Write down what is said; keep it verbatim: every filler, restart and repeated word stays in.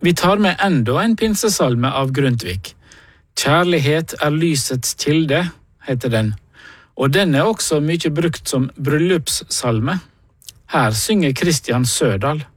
Vi tar med enda en pinsesalme av Grundtvig. Kjærlighet er lysets kilde, heter den, og den er også mye brukt som bryllupssalme. Her synger Kristian Sørdal.